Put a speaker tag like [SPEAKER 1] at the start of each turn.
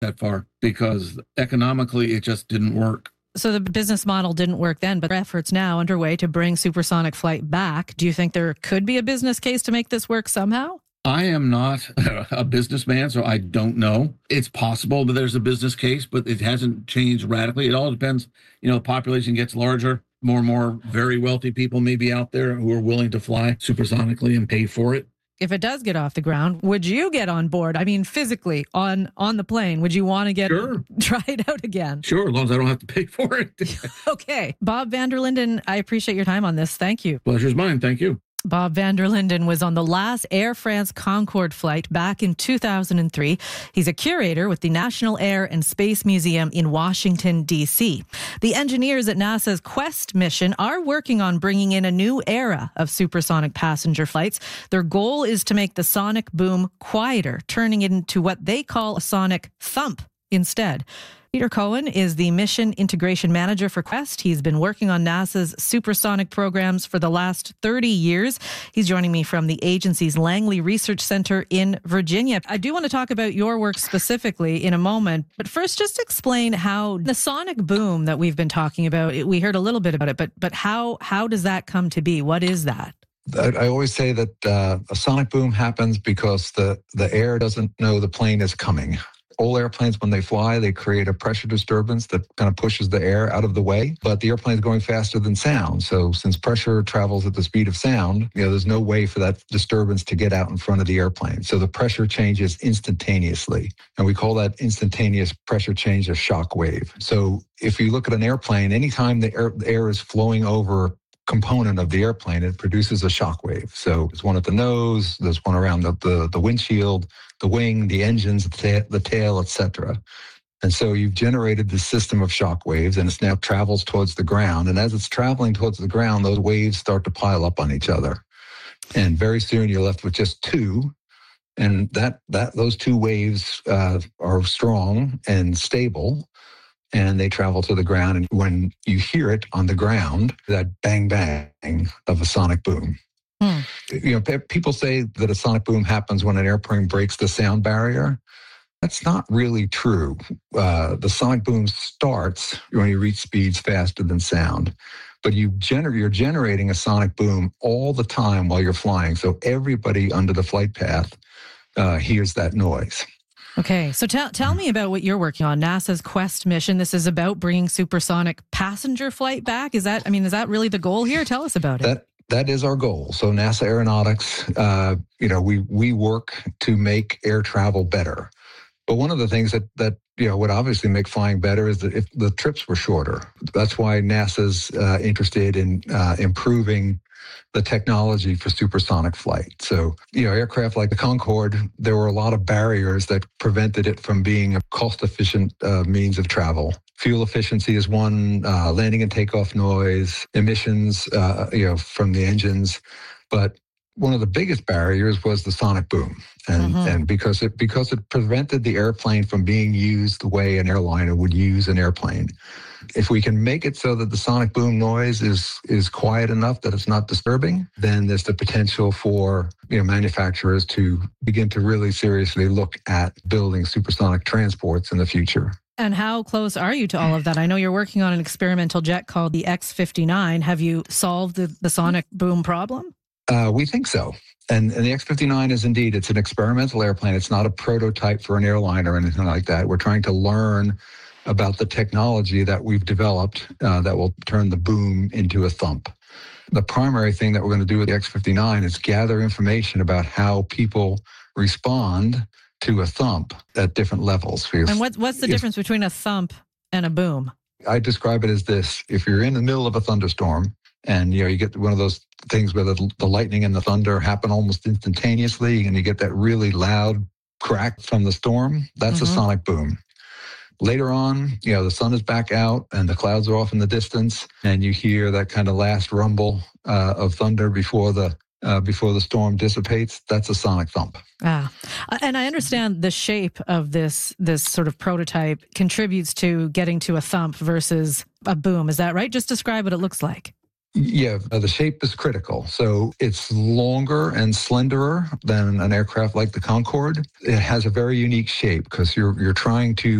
[SPEAKER 1] that far because economically it just didn't work.
[SPEAKER 2] So the business model didn't work then, but efforts now underway to bring supersonic flight back. Do you think there could be a business case to make this work somehow?
[SPEAKER 1] I am not a businessman, so I don't know. It's possible that there's a business case, but it hasn't changed radically. It all depends. The population gets larger. More and more very wealthy people may be out there who are willing to fly supersonically and pay for it.
[SPEAKER 2] If it does get off the ground, would you get on board? I mean, physically on the plane, would you want to try it out again?
[SPEAKER 1] Sure, as long as I don't have to pay for it.
[SPEAKER 2] Okay. Bob Vander Linden, I appreciate your time on this. Thank you.
[SPEAKER 1] Pleasure's mine. Thank you.
[SPEAKER 2] Bob Vander Linden was on the last Air France Concorde flight back in 2003. He's a curator with the National Air and Space Museum in Washington, D.C. The engineers at NASA's Quest mission are working on bringing in a new era of supersonic passenger flights. Their goal is to make the sonic boom quieter, turning it into what they call a sonic thump instead. Peter Cohen is the Mission Integration Manager for Quest. He's been working on NASA's supersonic programs for the last 30 years. He's joining me from the agency's Langley Research Center in Virginia. I do want to talk about your work specifically in a moment, but first just explain how the sonic boom that we've been talking about, we heard a little bit about it, but how does that come to be? What is that?
[SPEAKER 3] I always say that a sonic boom happens because the air doesn't know the plane is coming. All airplanes, when they fly, they create a pressure disturbance that kind of pushes the air out of the way. But the airplane is going faster than sound. So since pressure travels at the speed of sound, there's no way for that disturbance to get out in front of the airplane. So the pressure changes instantaneously. And we call that instantaneous pressure change a shock wave. So if you look at an airplane, anytime the air is flowing over component of the airplane, it produces a shock wave. So there's one at the nose, there's one around the windshield, the wing, the engines, the tail, etc. And so you've generated this system of shock waves, and it now travels towards the ground. And as it's traveling towards the ground, those waves start to pile up on each other. And very soon you're left with just two. And those two waves are strong and stable, and they travel to the ground. And when you hear it on the ground, that bang, bang of a sonic boom. People say that a sonic boom happens when an airplane breaks the sound barrier. That's not really true. The sonic boom starts when you reach speeds faster than sound. But you're generating a sonic boom all the time while you're flying. So everybody under the flight path hears that noise.
[SPEAKER 2] Okay, so tell me about what you're working on, NASA's Quest mission. This is about bringing supersonic passenger flight back. Is that really the goal here? Tell us about it.
[SPEAKER 3] That is our goal. So NASA Aeronautics, we work to make air travel better. But one of the things that would obviously make flying better is that if the trips were shorter. That's why NASA's interested in improving the technology for supersonic flight. So, aircraft like the Concorde, there were a lot of barriers that prevented it from being a cost-efficient means of travel. Fuel efficiency is one, landing and takeoff noise, emissions, from the engines. But one of the biggest barriers was the sonic boom. And because it prevented the airplane from being used the way an airliner would use an airplane. If we can make it so that the sonic boom noise is quiet enough that it's not disturbing, then there's the potential for manufacturers to begin to really seriously look at building supersonic transports in the future.
[SPEAKER 2] And how close are you to all of that? I know you're working on an experimental jet called the X-59. Have you solved the sonic boom problem?
[SPEAKER 3] We think so. And the X-59 is indeed, it's an experimental airplane. It's not a prototype for an airline or anything like that. We're trying to learn about the technology that we've developed that will turn the boom into a thump. The primary thing that we're going to do with the X-59 is gather information about how people respond to a thump at different levels.
[SPEAKER 2] And what's the difference between a thump and a boom?
[SPEAKER 3] I describe it as this. If you're in the middle of a thunderstorm and you get one of those things where the lightning and the thunder happen almost instantaneously and you get that really loud crack from the storm, that's a sonic boom. Later on, the sun is back out and the clouds are off in the distance and you hear that kind of last rumble of thunder before the storm dissipates. That's a sonic thump.
[SPEAKER 2] And I understand the shape of this sort of prototype contributes to getting to a thump versus a boom. Is that right? Just describe what it looks like.
[SPEAKER 3] Yeah, the shape is critical. So it's longer and slenderer than an aircraft like the Concorde. It has a very unique shape because you're trying to